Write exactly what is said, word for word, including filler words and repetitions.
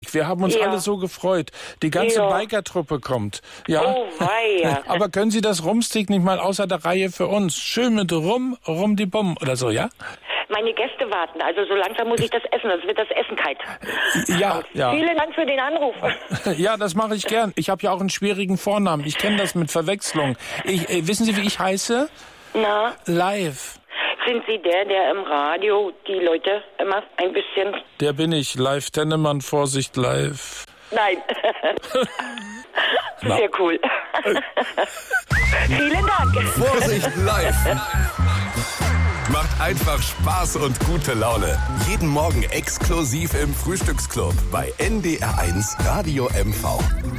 Musik. Wir haben uns Ja. alle so gefreut. Die ganze Ja. Biker-Truppe kommt. Ja. Oh, weia. Aber können Sie das Rumstick nicht mal außer der Reihe für uns? Schön mit Rum, Rum die Bum oder so, ja? Meine Gäste warten, also so langsam muss ich das essen, sonst wird das Essen kalt. Ja, ja. Vielen Dank für den Anruf. Ja, das mache ich gern. Ich habe ja auch einen schwierigen Vornamen. Ich kenne das mit Verwechslung. Ich, äh, wissen Sie, wie ich heiße? Na, Live. sind Sie der, der im Radio die Leute immer ein bisschen... Der bin ich. Live Tennemann, Vorsicht, live. Nein. Sehr cool. Vielen Dank. Vorsicht live. Macht einfach Spaß und gute Laune. Jeden Morgen exklusiv im Frühstücksclub bei N D R eins Radio M V.